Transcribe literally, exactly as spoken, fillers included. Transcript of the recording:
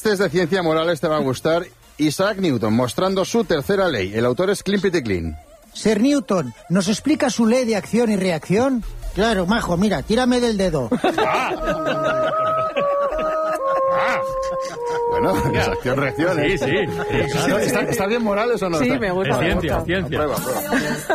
Este es de ciencia moral, este va a gustar. Isaac Newton, mostrando su tercera ley. El autor es Clint Pettigrew. Sir Newton, ¿nos explica su ley de acción y reacción? Claro, majo, mira, tírame del dedo. Bueno, es acción-reacción. Sí, sí. sí, claro. ¿Está, ¿Está bien Morales o no? Sí, está? me gusta. Es me ciencia, gusta. ciencia. Prueba, prueba.